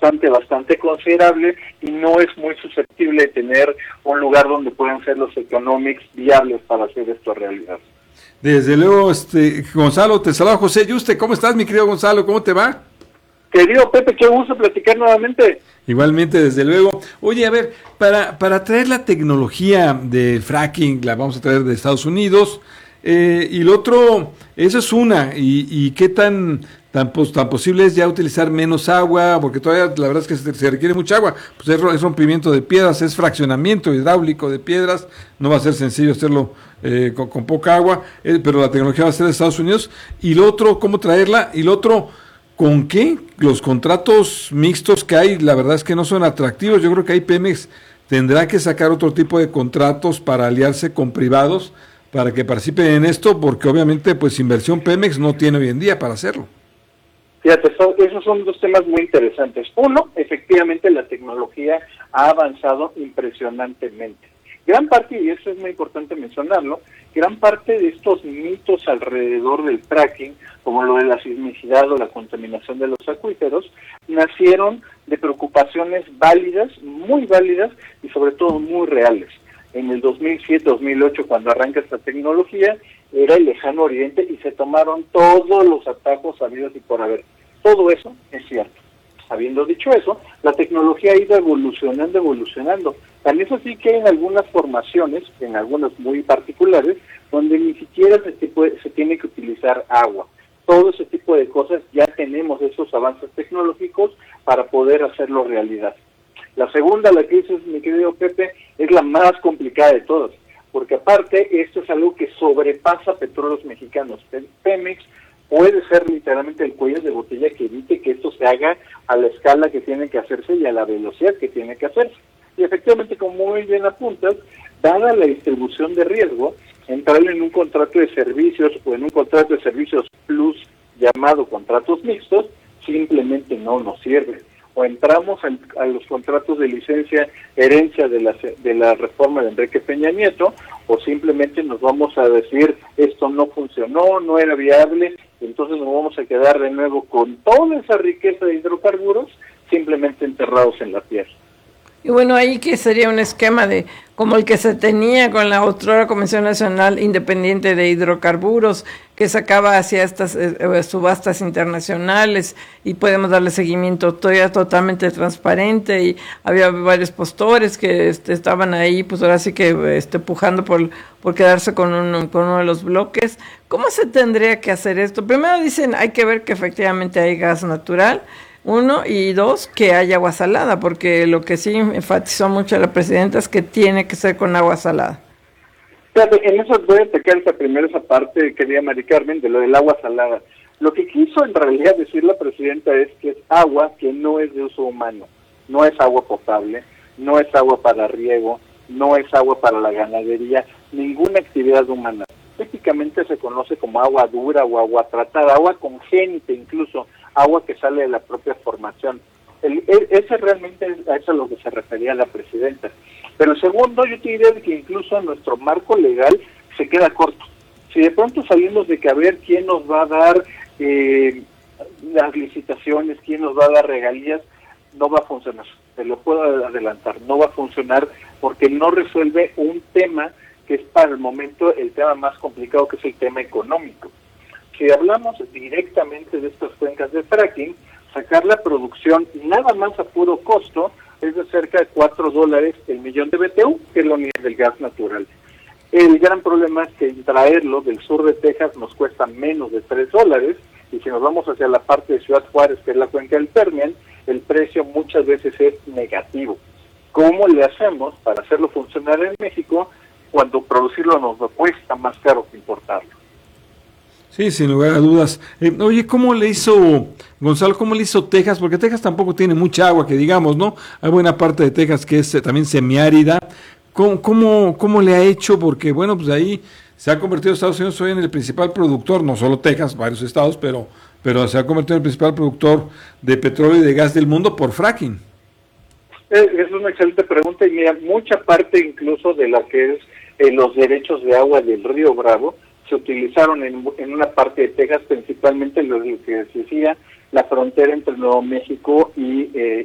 bastante considerable y no es muy susceptible de tener un lugar donde puedan ser los economics viables para hacer esto realidad. Desde luego, Gonzalo, te saluda José Yuste. ¿Cómo estás, mi querido Gonzalo? ¿Cómo te va? Querido Pepe, qué gusto platicar nuevamente. Igualmente, desde luego. Oye, a ver, para traer la tecnología de fracking, la vamos a traer de Estados Unidos, y lo otro, eso es una, y qué tan posible es ya utilizar menos agua, porque todavía la verdad es que se requiere mucha agua, pues es rompimiento de piedras, es fraccionamiento hidráulico de piedras, no va a ser sencillo hacerlo con poca agua, pero la tecnología va a ser de Estados Unidos, y lo otro, cómo traerla, y lo otro, ¿con qué? Los contratos mixtos que hay, la verdad es que no son atractivos, yo creo que ahí Pemex tendrá que sacar otro tipo de contratos para aliarse con privados, para que participen en esto, porque obviamente pues inversión Pemex no tiene hoy en día para hacerlo. Fíjate, esos son dos temas muy interesantes. Uno, efectivamente la tecnología ha avanzado impresionantemente. Gran parte, y eso es muy importante mencionarlo, gran parte de estos mitos alrededor del fracking, como lo de la sismicidad o la contaminación de los acuíferos, nacieron de preocupaciones válidas, muy válidas y sobre todo muy reales. En el 2007-2008, cuando arranca esta tecnología, era el lejano oriente y se tomaron todos los atajos habidos y por haber. Todo eso es cierto. Habiendo dicho eso, la tecnología ha ido evolucionando. Tan es así que en algunas formaciones, en algunas muy particulares, donde ni siquiera se tiene que utilizar agua. Todo ese tipo de cosas ya tenemos esos avances tecnológicos para poder hacerlo realidad. La segunda, la que dices, mi querido Pepe, es la más complicada de todas, porque aparte esto es algo que sobrepasa Petróleos Mexicanos. Pemex puede ser literalmente el cuello de botella que evite que esto se haga a la escala que tiene que hacerse y a la velocidad que tiene que hacerse. Y efectivamente, como muy bien apuntas, dada la distribución de riesgo, entrar en un contrato de servicios o en un contrato de servicios plus llamado contratos mixtos simplemente no nos sirve. O entramos a los contratos de licencia herencia de la reforma de Enrique Peña Nieto, o simplemente nos vamos a decir esto no funcionó, no era viable, entonces nos vamos a quedar de nuevo con toda esa riqueza de hidrocarburos simplemente enterrados en la tierra. Y bueno, ahí que sería un esquema de como el que se tenía con la otrora Comisión Nacional Independiente de Hidrocarburos, que sacaba hacia estas subastas internacionales y podemos darle seguimiento todavía totalmente transparente, y había varios postores que estaban ahí, pues ahora sí que pujando por quedarse con uno de los bloques. ¿Cómo se tendría que hacer esto? Primero dicen, hay que ver que efectivamente hay gas natural, uno, y dos, que haya agua salada, porque lo que sí enfatizó mucho la presidenta es que tiene que ser con agua salada. Fíjate, en eso voy a atacar esa parte, querida Mari Carmen, de lo del agua salada. Lo que quiso en realidad decir la presidenta es que es agua que no es de uso humano, no es agua potable, no es agua para riego, no es agua para la ganadería, ninguna actividad humana. Típicamente se conoce como agua dura o agua tratada, agua congénita incluso, agua que sale de la propia formación. Ese realmente es a eso a lo que se refería la presidenta. Pero segundo, yo te diría que incluso nuestro marco legal se queda corto. Si de pronto salimos de que a ver quién nos va a dar las licitaciones, quién nos va a dar regalías, no va a funcionar. Te lo puedo adelantar, no va a funcionar porque no resuelve un tema que es para el momento el tema más complicado, que es el tema económico. Si hablamos directamente de estas cuencas de fracking, sacar la producción nada más a puro costo es de cerca de $4 el millón de BTU, que es la unidad del gas natural. El gran problema es que traerlo del sur de Texas nos cuesta menos de $3, y si nos vamos hacia la parte de Ciudad Juárez, que es la cuenca del Permian, el precio muchas veces es negativo. ¿Cómo le hacemos para hacerlo funcionar en México cuando producirlo nos cuesta más caro que importarlo? Sí, sin lugar a dudas. Oye, ¿cómo le hizo, Gonzalo, cómo le hizo Texas? Porque Texas tampoco tiene mucha agua, que digamos, ¿no? Hay buena parte de Texas que es también semiárida. ¿Cómo le ha hecho? Porque, bueno, pues ahí se ha convertido Estados Unidos hoy en el principal productor, no solo Texas, varios estados, pero se ha convertido en el principal productor de petróleo y de gas del mundo por fracking. Es una excelente pregunta, y mira, mucha parte incluso de la que es los derechos de agua del río Bravo se utilizaron en una parte de Texas, principalmente lo que se decía la frontera entre Nuevo México y